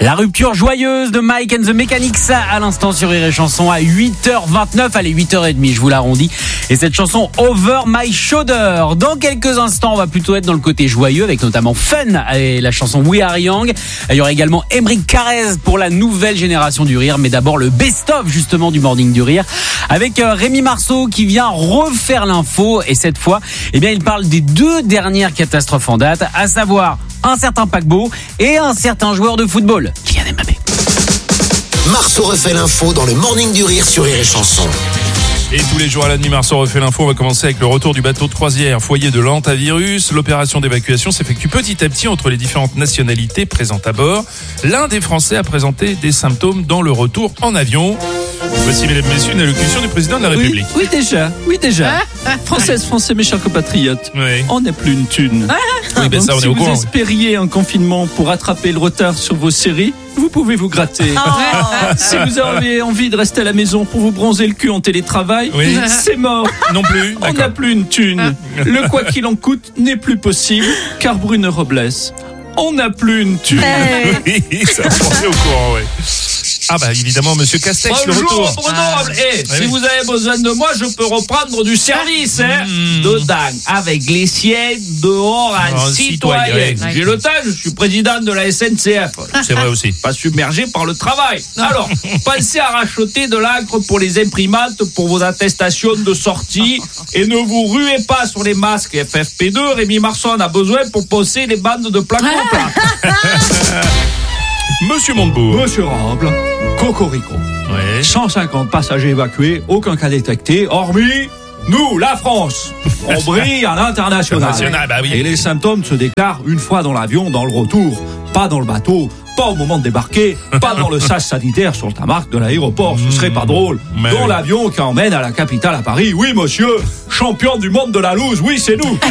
La rupture joyeuse de Mike and the Mechanics à l'instant sur Rire et Chanson à 8h29, allez 8h30, je vous l'arrondis. Et cette chanson Over My Shoulder. Dans quelques instants, on va plutôt être dans le côté joyeux avec notamment Fun et la chanson We Are Young. Il y aura également Emeric Carrez pour la nouvelle génération du rire, mais d'abord le best-of justement du Morning du Rire avec Rémi Marceau qui vient refaire l'info et cette fois, il parle des 2 dernières catastrophes en date, à savoir un certain paquebot et un certain joueur de football, Kylian Mbappé. Marceau refait l'info dans le Morning du Rire sur Rire et Chanson. Et tous les jours à la nuit, Marceau refait l'info. On va commencer avec le retour du bateau de croisière foyer de l'hantavirus. L'opération d'évacuation s'effectue petit à petit entre les différentes nationalités présentes à bord. L'un des Français a présenté des symptômes dans le retour en avion. Voici, mesdames et messieurs, une allocution du président de la République. Oui, déjà. Français, mes chers compatriotes, Oui. on n'est plus une thune. Oui, ben ça, on si est au vous courant. espériez un confinement pour rattraper le retard sur vos séries, vous pouvez vous gratter. Si vous avez envie de rester à la maison pour vous bronzer le cul en télétravail, Oui. c'est mort. Non plus. On n'a D'accord. plus une thune. Le quoi qu'il en coûte n'est plus possible, car Bruno Robles, on n'a plus une thune. Oui, ça, on est au courant, oui. Ah bah évidemment, monsieur Castex, le Bonjour retour. Bruno Robles. Si oui. vous avez besoin de moi, je peux reprendre du service, de dingue, avec les siennes dehors à citoyen. citoyen. J'ai le temps, je suis président de la SNCF. C'est vrai aussi. Pas submergé par le travail. Alors, pensez à racheter de l'encre pour les imprimantes pour vos attestations de sortie et ne vous ruez pas sur les masques FFP2. Rémi Marceau en a besoin pour poncer les bandes de plaques au plat. Monsieur Montebourg. Monsieur Robles, Cocorico. Ouais. 150 passagers évacués, aucun cas détecté, hormis nous, la France. On brille à l'international. International, bah oui. Et les symptômes se déclarent une fois dans l'avion, dans le retour, pas dans le bateau, pas au moment de débarquer, pas dans le sas sanitaire sur le tarmac de l'aéroport. Ce serait pas drôle. Mais Dans oui. l'avion qui emmène à la capitale à Paris. Oui, monsieur, champion du monde de la loose. Oui, c'est nous.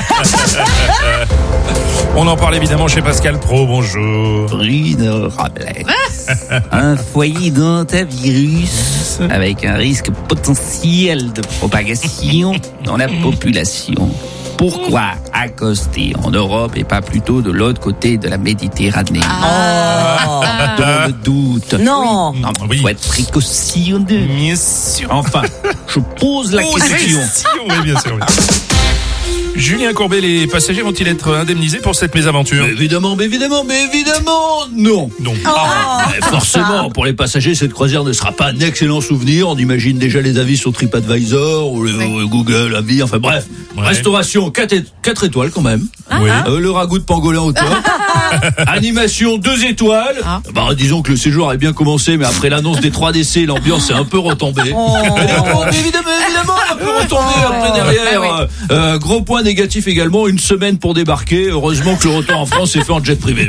On en parle évidemment chez Pascal Pro. Bonjour. Bruno Robles. Un foyer d'hantavirus avec un risque potentiel de propagation dans la population. Pourquoi accoster en Europe et pas plutôt de l'autre côté de la Méditerranée? Dans le doute. Non. Non, Oui. faut être précautionneux. Bien sûr. Enfin, je pose la question. Oui, bien sûr. Oui. Julien Courbet, les passagers vont-ils être indemnisés pour cette mésaventure? Évidemment, non. Non. Forcément, pour les passagers, cette croisière ne sera pas un excellent souvenir. On imagine déjà les avis sur TripAdvisor ou Google Avis, enfin bref. Ouais. Restauration 4 étoiles quand même. Oui. Le ragoût de pangolin au top. Animation 2 étoiles. Bah, disons que le séjour a bien commencé, mais après l'annonce des 3 décès, l'ambiance est un peu retombée. Évidemment, un peu retombée après derrière. Gros point négatif également, une semaine pour débarquer. Heureusement que le retour en France est fait en jet privé.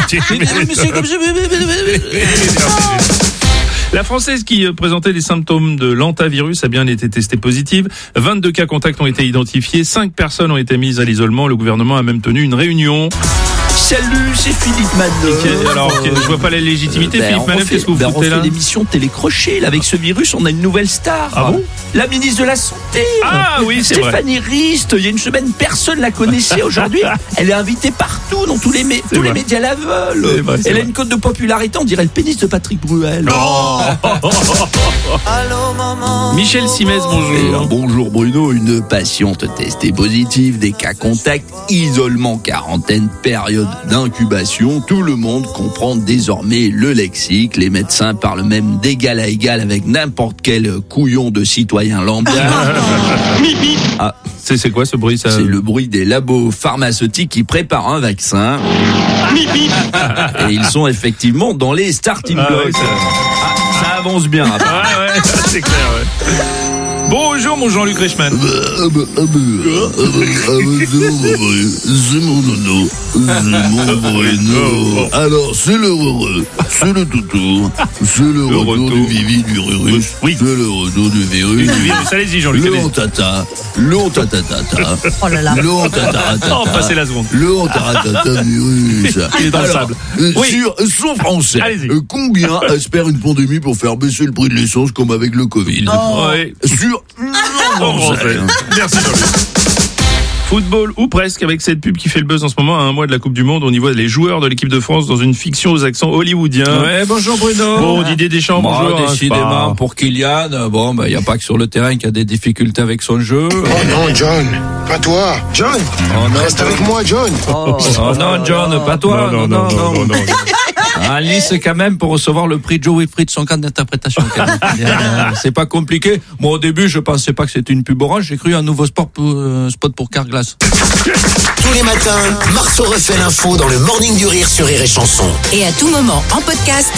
La Française qui présentait les symptômes de l'hantavirus a bien été testée positive. 22 cas contacts ont été identifiés. 5 personnes ont été mises à l'isolement. Le gouvernement a même tenu une réunion. Salut, c'est Philippe Manœuvre. Alors, je vois pas la légitimité. Philippe Manœuvre, qu'est-ce que vous on foutez là? fait l'émission Télécrochet. Là, avec ce virus, on a une nouvelle star. Ah bon? La ministre de la Santé. Ah oui, c'est vrai. Stéphanie Rist. Il y a une semaine, personne la connaissait. Aujourd'hui, elle est invitée partout, dans tous les vrai. médias la veulent. C'est vrai, c'est Elle a vrai. une cote de popularité, on dirait le pénis de Patrick Bruel. Michel Simès, bonjour. Bonjour Bruno, une patiente testée positive, des cas contacts, isolement, quarantaine, période d'incubation. Tout le monde comprend désormais le lexique. Les médecins parlent même d'égal à égal avec n'importe quel couillon de citoyen lambda. Ah, C'est quoi ce bruit ça? c'est le bruit des labos pharmaceutiques qui préparent un vaccin. Et ils sont effectivement dans les starting Ah ouais, blocks. ça- Ça avance bien. Ouais, c'est clair, ouais. Bonjour mon Jean-Luc Reichmann. C'est mon nono, c'est mon Bruno. Alors, c'est le heureux, c'est le toutou, c'est le retour retour. du vivi du rurus, Oui. c'est le retour du virus. Allez-y Jean-Luc, Le allez-y. ontata, le ontatatata, Oh là là. le ontatatata, Oh, passez la seconde. le ontatatata virus. Il est dans le Alors, sable. Oui. Sur son français, Allez-y. combien espère une pandémie pour faire baisser le prix de l'essence comme avec le Covid? Ouais. Sur En français. Merci Jean-Luc. Football ou presque, avec cette pub qui fait le buzz en ce moment à un mois de la Coupe du Monde. On y voit les joueurs de l'équipe de France dans une fiction aux accents hollywoodiens. Ouais, bonjour Bruno. Bon, Didier Deschamps, bonjour. Décidément, pour Kylian, il n'y a pas que sur le terrain qu'il y a des difficultés avec son jeu. Oh non, John, pas toi. John, reste avec moi, John. Oh non, John, pas toi. Non. Alice, quand même, pour recevoir le prix Joe Wilfried, son camp d'interprétation. C'est pas compliqué. Moi, au début, je pensais pas que c'était une pub Orange. J'ai cru un nouveau spot pour Carglass. Tous les matins, Marceau refait l'info dans le Morning du Rire sur Rire et Chanson. Et à tout moment, en podcast,